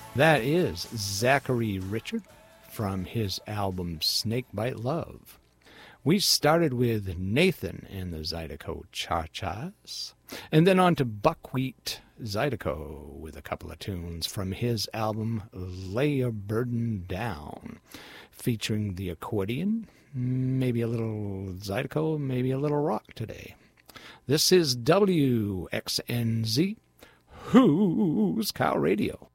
That is Zachary Richard from his album Snakebite Love. We started with Nathan and the Zydeco Cha-Chas, and then on to Buckwheat Zydeco with a couple of tunes from his album Lay Your Burden Down, featuring the accordion, maybe a little Zydeco, maybe a little rock today. This is WXNZ, Who's Cow Radio.